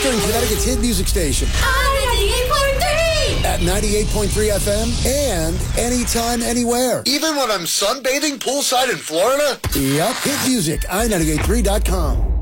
Western Connecticut's hit music station. On 98.3! At 98.3 FM and anytime, anywhere. Even when I'm sunbathing poolside in Florida? Yep, hit music, i983.com.